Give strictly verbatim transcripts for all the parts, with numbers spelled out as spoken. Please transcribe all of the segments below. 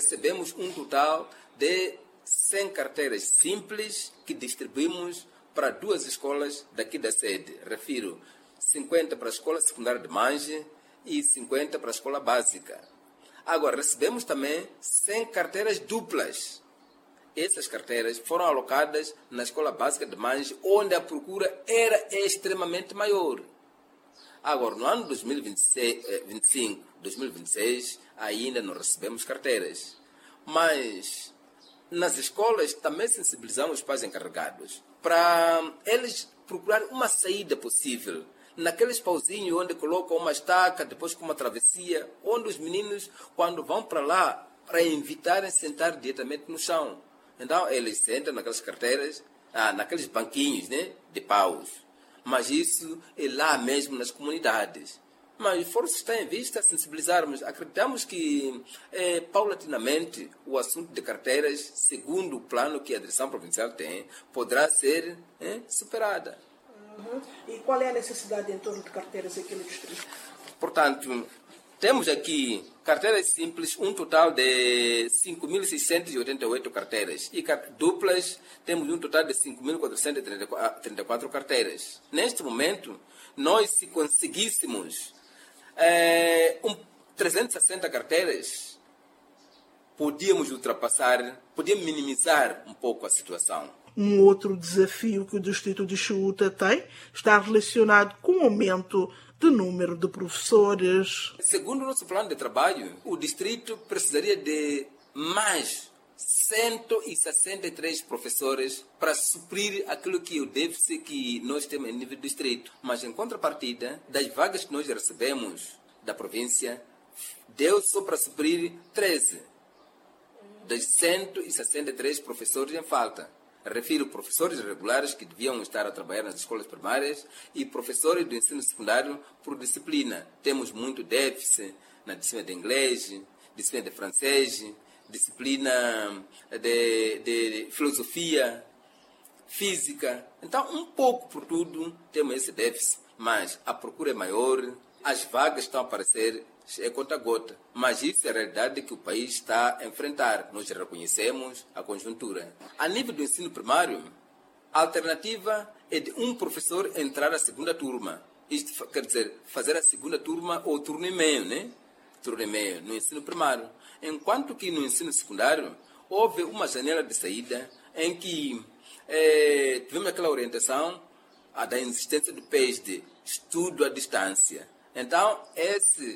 recebemos um total de cem carteiras simples que distribuímos para duas escolas daqui da sede. Refiro cinquenta para a escola secundária de Mange e cinquenta para a escola básica. Agora, recebemos também cem carteiras duplas. Essas carteiras foram alocadas na escola básica de Mange, onde a procura era extremamente maior. Agora, no ano dois mil e vinte e cinco, dois mil e vinte e seis, ainda não recebemos carteiras. Mas nas escolas também sensibilizamos os pais encarregados para eles procurarem uma saída possível. Naqueles pauzinhos onde colocam uma estaca, depois com uma travessia, onde os meninos, quando vão para lá, para evitarem sentar diretamente no chão. Então, eles sentam naquelas carteiras, ah, naqueles banquinhos, né, de paus. Mas isso é lá mesmo nas comunidades. Mas o esforço está em vista, sensibilizarmos. Acreditamos que, eh, paulatinamente, o assunto de carteiras, segundo o plano que a direção provincial tem, poderá ser eh, superada. Uhum. E qual é a necessidade em torno de carteiras aqui no distrito? Portanto, temos aqui carteiras simples, um total de cinco mil seiscentas e oitenta e oito carteiras. E duplas, temos um total de cinco mil quatrocentas e trinta e quatro carteiras. Neste momento, nós, se conseguíssemos é, um, trezentas e sessenta carteiras, podíamos ultrapassar, podíamos minimizar um pouco a situação. Um outro desafio que o distrito de Chiuta tem está relacionado com o aumento do número de professores. Segundo o nosso plano de trabalho, o distrito precisaria de mais cento e sessenta e três professores para suprir aquilo que é o déficit que nós temos em nível do distrito. Mas, em contrapartida, das vagas que nós recebemos da província, deu só para suprir treze das cento e sessenta e três professores em falta. Refiro professores regulares que deviam estar a trabalhar nas escolas primárias e professores do ensino secundário por disciplina. Temos muito déficit na disciplina de inglês, disciplina de francês, disciplina de, de filosofia, física. Então, um pouco por tudo, temos esse déficit. Mas a procura é maior, as vagas estão a aparecer, é conta-gota. Mas isso é a realidade que o país está a enfrentar. Nós reconhecemos a conjuntura. A nível do ensino primário, a alternativa é de um professor entrar a segunda turma. Isto quer dizer, fazer a segunda turma ou turno e meio, né? Turno e meio no ensino primário. Enquanto que no ensino secundário, houve uma janela de saída em que eh, tivemos aquela orientação a da existência do P E S de estudo à distância. Então, esse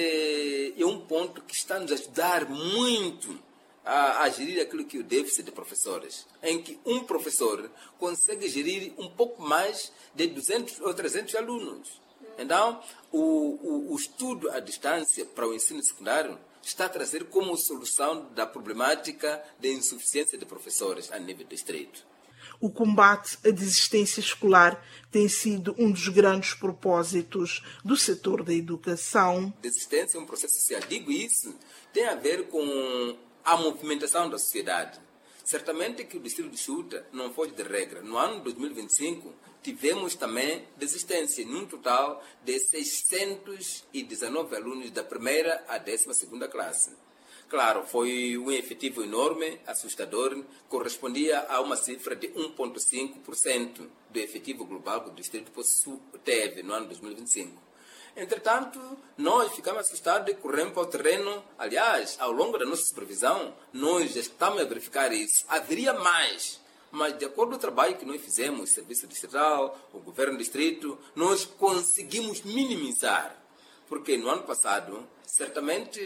é, é um ponto que está a nos ajudar muito a, a gerir aquilo que é o déficit de professores, em que um professor consegue gerir um pouco mais de duzentos ou trezentos alunos. Então, o, o, o estudo à distância para o ensino secundário está a trazer como solução da problemática de insuficiência de professores a nível do distrito. O combate à desistência escolar tem sido um dos grandes propósitos do setor da educação. Desistência é um processo social. Digo isso, tem a ver com a movimentação da sociedade. Certamente que o distrito de Chiuta não foge de regra. No ano de dois mil e vinte e cinco, tivemos também desistência, num total de seiscentos e dezenove alunos da primeira à décima segunda classe. Claro, foi um efetivo enorme, assustador, correspondia a uma cifra de um vírgula cinco por cento do efetivo global que o distrito teve no ano de dois mil e vinte e cinco. Entretanto, nós ficamos assustados e corremos para o terreno. Aliás, ao longo da nossa supervisão, nós já estamos a verificar isso. Haveria mais, mas de acordo com o trabalho que nós fizemos, o Serviço Distrital, o Governo do Distrito, nós conseguimos minimizar. Porque no ano passado, certamente,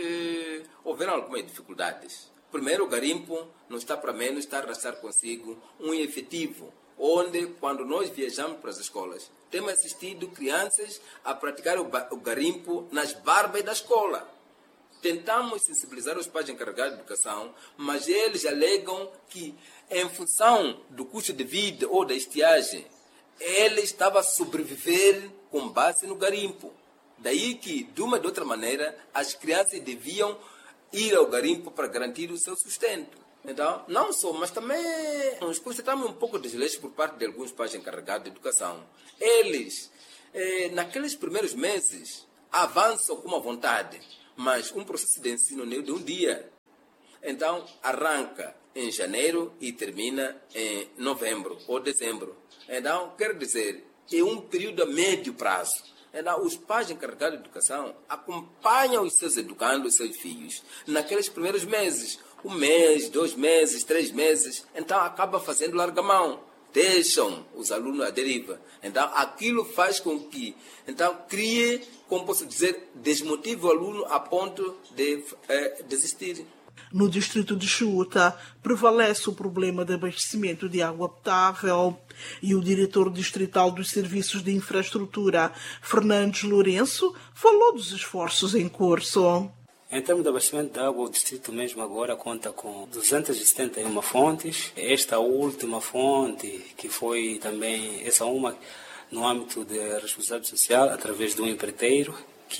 eh, houveram algumas dificuldades. Primeiro, o garimpo não está para menos, está a arrastar consigo um efetivo, onde, quando nós viajamos para as escolas, temos assistido crianças a praticar o, o garimpo nas barbas da escola. Tentamos sensibilizar os pais encarregados de educação, mas eles alegam que, em função do custo de vida ou da estiagem, ele estava a sobreviver com base no garimpo. Daí que, de uma ou de outra maneira, as crianças deviam ir ao garimpo para garantir o seu sustento. Então, não só, mas também nós constatamos um pouco de desleixo por parte de alguns pais encarregados de educação. Eles, eh, naqueles primeiros meses, avançam com uma vontade, mas um processo de ensino não é de um dia. então arranca em janeiro e termina em novembro ou dezembro. Então, quer dizer, é um período a médio prazo. Então, os pais encarregados de educação acompanham os seus educandos, os seus filhos, naqueles primeiros meses. Um mês, dois meses, três meses. Então, acaba fazendo larga mão. Deixam os alunos à deriva. Então, aquilo faz com que, então, crie, como posso dizer, desmotive o aluno a ponto de é, desistir. No distrito de Chiuta, prevalece o problema de abastecimento de água potável e o diretor distrital dos Serviços de Infraestrutura, Fernandes Lourenço, falou dos esforços em curso. Em termos de abastecimento de água, o distrito mesmo agora conta com duzentas e setenta e uma fontes. Esta última fonte, que foi também, essa uma, no âmbito da responsabilidade social, através de um empreiteiro,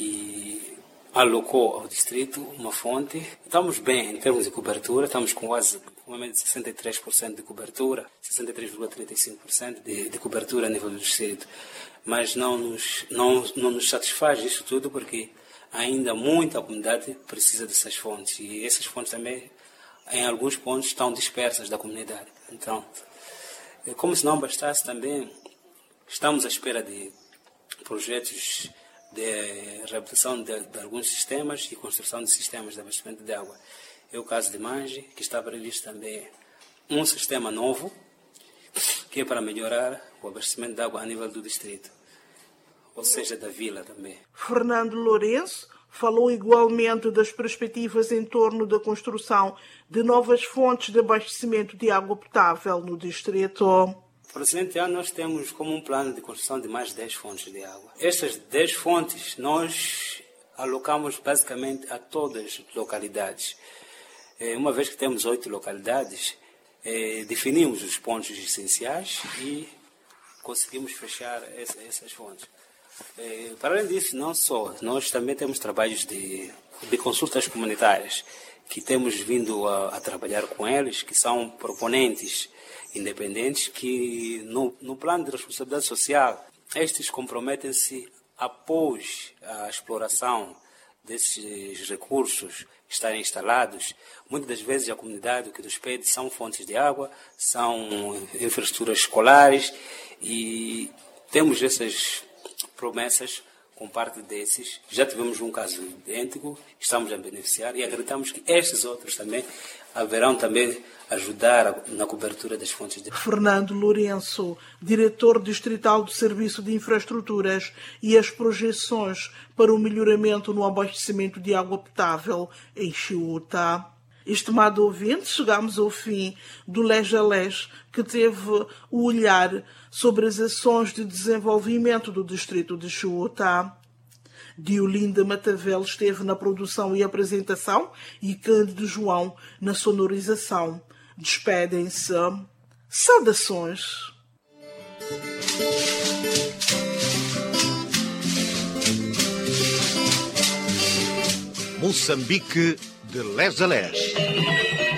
que alocou ao distrito uma fonte. Estamos bem em termos de cobertura, estamos com quase com uma média de sessenta e três por cento de cobertura, sessenta e três vírgula trinta e cinco por cento de, de cobertura a nível do distrito. Mas não nos, não, não nos satisfaz isso tudo, porque ainda muita comunidade precisa dessas fontes. E essas fontes também, em alguns pontos, estão dispersas da comunidade. Então, como se não bastasse também, estamos à espera de projetos de reabilitação de, de alguns sistemas e construção de sistemas de abastecimento de água. É o caso de Mange, que está previsto também um sistema novo, que é para melhorar o abastecimento de água a nível do distrito, ou seja, da vila também. Fernando Lourenço falou igualmente das perspectivas em torno da construção de novas fontes de abastecimento de água potável no distrito. Para o presente ano, nós temos como um plano de construção de mais dez fontes de água. Estas dez fontes nós alocamos basicamente a todas as localidades. Uma vez que temos oito localidades, definimos os pontos essenciais e conseguimos fechar essas fontes. Para além disso, não só, nós também temos trabalhos de, de consultas comunitárias, que temos vindo a, a trabalhar com eles, que são proponentes independentes, que no, no plano de responsabilidade social, estes comprometem-se após a exploração desses recursos estarem instalados. Muitas das vezes a comunidade o que nos pede são fontes de água, são infraestruturas escolares, e temos essas promessas com parte desses. Já tivemos um caso idêntico, estamos a beneficiar e acreditamos que estes outros também haverão também ajudar na cobertura das fontes de água. Fernando Lourenço, diretor distrital do Serviço de Infraestruturas, e as projeções para o melhoramento no abastecimento de água potável em Chiuta. Estimado ouvinte, chegamos ao fim do Lege a Lege, que teve o olhar sobre as ações de desenvolvimento do distrito de Chiuta. Diolinda Matavel esteve na produção e apresentação e Cândido João na sonorização. Despedem-se. Saudações. Moçambique de Lege a Lege.